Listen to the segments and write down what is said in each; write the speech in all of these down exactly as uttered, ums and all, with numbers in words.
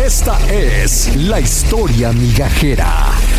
Esta es la historia migajera.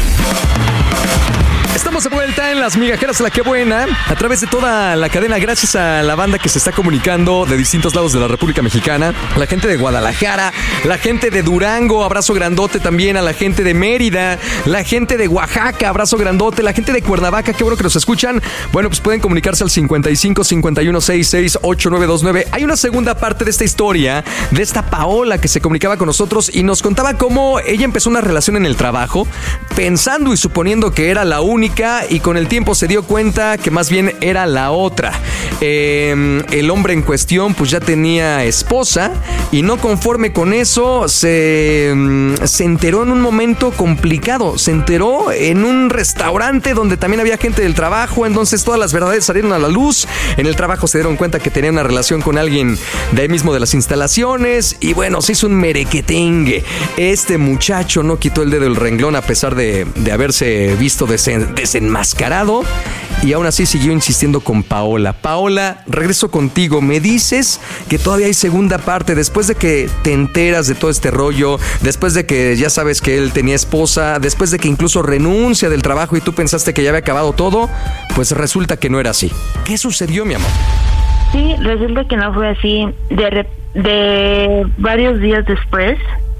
Estamos de vuelta en Las Migajeras de la Que Buena, a través de toda la cadena, gracias a la banda que se está comunicando de distintos lados de la República Mexicana, la gente de Guadalajara, la gente de Durango, abrazo grandote también a la gente de Mérida, la gente de Oaxaca, abrazo grandote, la gente de Cuernavaca, qué bueno que nos escuchan. Bueno, pues pueden comunicarse al cincuenta y cinco, cincuenta y uno, sesenta y seis, ochenta y nueve veintinueve. Hay una segunda parte de esta historia, de esta Paola que se comunicaba con nosotros y nos contaba cómo ella empezó una relación en el trabajo, pensando y suponiendo que era la única, y con el tiempo se dio cuenta que más bien era la otra. Eh, el hombre en cuestión pues ya tenía esposa y no conforme con eso se, se enteró en un momento complicado. Se enteró en un restaurante donde también había gente del trabajo, entonces todas las verdades salieron a la luz. En el trabajo se dieron cuenta que tenía una relación con alguien de ahí mismo de las instalaciones y bueno, se hizo un merequetengue. Este muchacho no quitó el dedo del renglón a pesar de, de haberse visto desen, desenmascarado y aún así siguió insistiendo con Paola. Paola, regreso contigo. Me dices que todavía hay segunda parte después de que te enteras de todo este rollo, después de que ya sabes que él tenía esposa, después de que incluso renuncia del trabajo y tú pensaste que ya había acabado todo, pues resulta que no era así. ¿Qué sucedió, mi amor? Sí, resulta que no fue así. De, de varios días después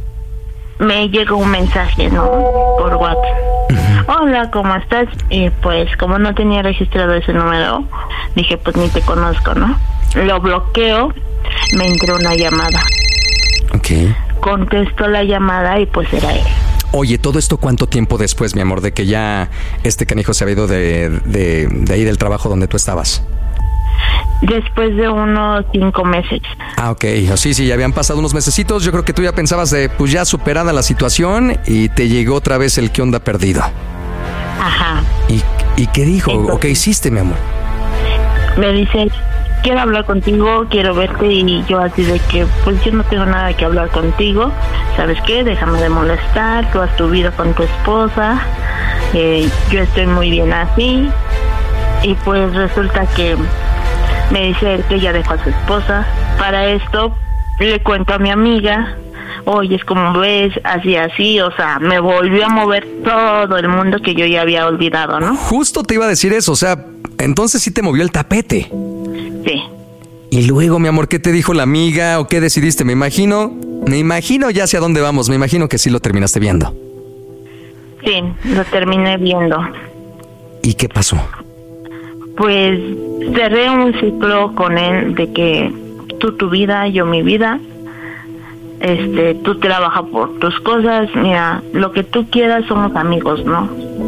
me llegó un mensaje, ¿no? Por WhatsApp. Uh-huh. Hola, ¿cómo estás? Y pues como no tenía registrado ese número, dije, pues ni te conozco, ¿no? Lo bloqueo, me entró una llamada. Ok. Contestó la llamada y pues era él. Oye, ¿todo esto cuánto tiempo después, mi amor, de que ya este canijo se había ido de, de, de ahí del trabajo donde tú estabas? Después de unos cinco meses. Ah, ok. Sí, sí, ya habían pasado unos mesecitos. Yo creo que tú ya pensabas de, pues ya superada la situación y te llegó otra vez el qué onda perdido. Ajá. ¿Y, y qué dijo? Entonces, ¿O qué hiciste, mi amor? Me dice, quiero hablar contigo, quiero verte, y yo así de que, pues yo no tengo nada que hablar contigo. ¿Sabes qué? Déjame de molestar, tú has tu vida con tu esposa, eh, yo estoy muy bien así. Y pues resulta que me dice él que ya dejó a su esposa. Para esto le cuento a mi amiga, oye, es como ves, así, así, o sea, me volvió a mover todo el mundo que yo ya había olvidado, ¿no? Justo te iba a decir eso, o sea, entonces sí te movió el tapete. Sí. Y luego, mi amor, ¿qué te dijo la amiga o qué decidiste? Me imagino, me imagino ya hacia dónde vamos, me imagino que sí lo terminaste viendo. Sí, lo terminé viendo. ¿Y qué pasó? Pues cerré un ciclo con él de que tú tu vida, yo mi vida. Este, tú trabajas por tus cosas, mira, lo que tú quieras, somos amigos, ¿no?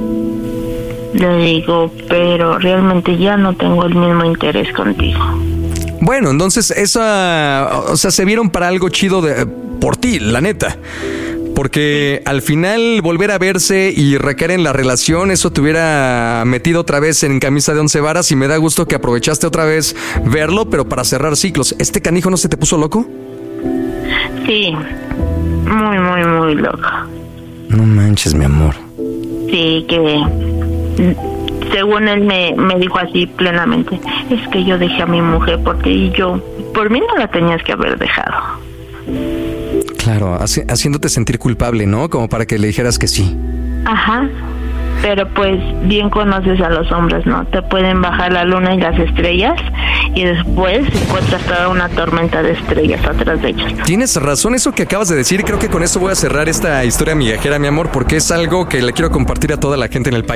Le digo, pero realmente ya no tengo el mismo interés contigo. Bueno, entonces esa, o sea, se vieron para algo chido de, por ti, la neta. Porque al final volver a verse y recaer en la relación, eso te hubiera metido otra vez en camisa de once varas y me da gusto que aprovechaste otra vez verlo, pero para cerrar ciclos. ¿Este canijo no se te puso loco? Sí, muy, muy, muy loco. No manches, mi amor. Sí, que según él me, me dijo así plenamente, es que yo dejé a mi mujer porque y yo, por mí no la tenías que haber dejado. Claro, haci- haciéndote sentir culpable, ¿no? Como para que le dijeras que sí. Ajá, pero pues bien conoces a los hombres, ¿no? Te pueden bajar la luna y las estrellas y después encuentras toda una tormenta de estrellas atrás de ellos. Tienes razón eso que acabas de decir. Creo que con eso voy a cerrar esta historia migajera, mi amor, porque es algo que le quiero compartir a toda la gente en el país.